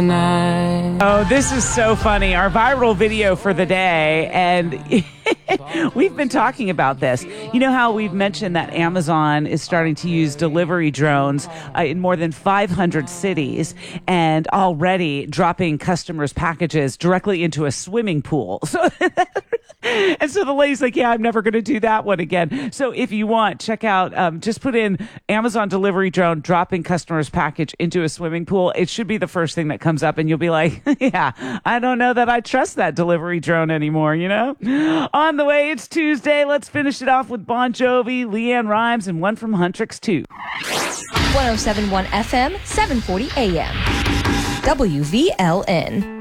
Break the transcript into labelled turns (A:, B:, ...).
A: Oh, this is so funny. Our viral video for the day. And we've been talking about this. You know how we've mentioned that Amazon is starting to use delivery drones in more than 500 cities and already dropping customers' packages directly into a swimming pool. So and so the lady's like, yeah, I'm never going to do that one again. So if you want, check out, just put in Amazon delivery drone dropping customers' package into a swimming pool. It should be the first thing that comes up and you'll be like, yeah, I don't know that I trust that delivery drone anymore, you know? On the way, it's Tuesday. Let's finish it off with Bon Jovi, Leanne Rimes, and one from Huntrix 2.
B: 107.1 FM, 740 AM. WVLN.